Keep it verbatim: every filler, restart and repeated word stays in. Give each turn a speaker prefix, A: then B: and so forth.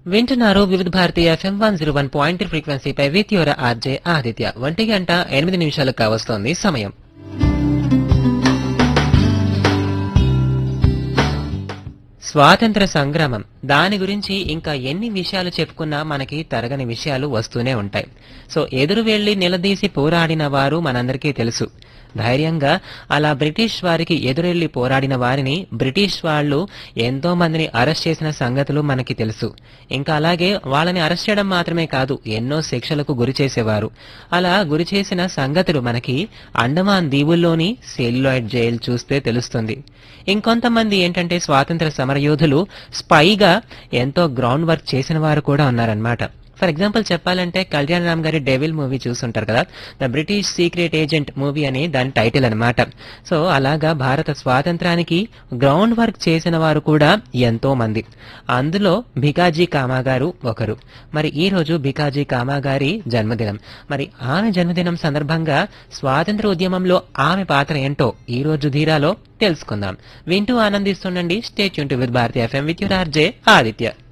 A: వింటున్నారు వివిధ Bharati FM one zero one point ఫ్రీక్వెన్సీపై with your RJ Aditya. ఒంటి గంట ఎనిమిది నిమిషాలు కావస్తోంది సమయం. స్వాతంత్ర సంగ్రామం దాని గురించి ఇంకా ఎన్ని విషయాలు చెప్పుకున్నా మనకి తరగని విషయాలు వస్తూనే ఉంటాయి. సో ఎదురు వెళ్లి నిలదీసి పోరాడిన వారు మనందరికీ తెలుసు. ధైర్యంగా అలా బ్రిటిష్ వారికి ఎదురెళ్లి పోరాడిన వారిని బ్రిటిష్ వాళ్లు ఎంతో మందిని అరెస్ట్ చేసిన సంగతులు మనకి తెలుసు. ఇంకా అలాగే వాళ్ళని అరెస్ట్ చేయడం మాత్రమే కాదు, ఎన్నో శిక్షలకు గురి చేసేవారు. అలా గురి చేసిన సంగతులు మనకి అండమాన్ దీవుల్లోని సెల్యులాయిడ్ జైలు చూస్తే తెలుస్తుంది. ఇంకొంతమంది ఏంటంటే స్వాతంత్ర సమరయోధులు స్పైగా ఎంతో గ్రౌండ్ వర్క్ చేసిన వారు కూడా ఉన్నారన్నమాట. ఫర్ ఎగ్జాంపుల్ చెప్పాలంటే కళ్యాణ్ రామ్ గారి డెవిల్ మూవీ చూస్తుంటారు కదా, the British secret agent movie అని దాని టైటిల్ అనమాట. సో అలాగా భారత స్వాతంత్రానికి గ్రౌండ్ వర్క్ చేసిన వారు కూడా ఎంతో మంది. అందులో భికాజీ కామా గారు ఒకరు. మరి ఈ రోజు భికాజీ కామా గారి జన్మదినం. మరి ఆమె జన్మదినం సందర్భంగా స్వాతంత్ర ఉద్యమంలో ఆమె పాత్ర ఏంటో ఈ రోజు ధీరాలో తెలుసుకుందాం. వింటూ ఆనందిస్తుండండి. Stay tune to with Bharati FM with your RJ Aditya.